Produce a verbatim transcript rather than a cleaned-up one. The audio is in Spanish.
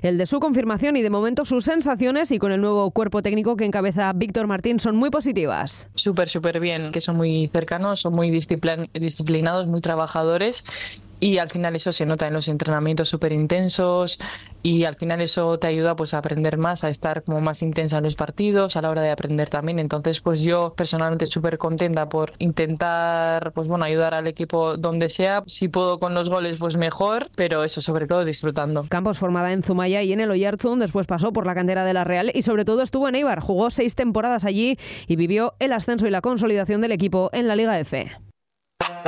el de su confirmación y de momento sus sensaciones, y con el nuevo cuerpo técnico que encabeza Víctor Martín, son muy positivas. Súper, súper bien, que son muy cercanos, son muy disciplin- disciplinados, muy trabajadores. Y al final eso se nota en los entrenamientos súper intensos, y al final eso te ayuda pues a aprender más, a estar como más intensa en los partidos, a la hora de aprender también. Entonces pues yo personalmente súper contenta por intentar pues bueno ayudar al equipo donde sea. Si puedo con los goles pues mejor, pero eso sobre todo disfrutando. Campos, formada en Zumaya y en el Oyarzún, después pasó por la cantera de la Real y sobre todo estuvo en Eibar. Jugó seis temporadas allí y vivió el ascenso y la consolidación del equipo en la Liga F.